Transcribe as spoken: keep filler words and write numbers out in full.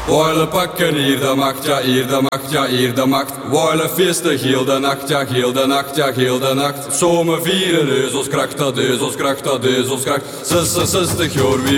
Woile pakken hier de macht, ja hier de macht, ja hier de macht. Woile feesten heel de nacht, ja heel de nacht, ja heel de nacht. Zomer vieren, dus ons kracht dat is, ons kracht dat is, ons kracht. zesenzestig jaar wie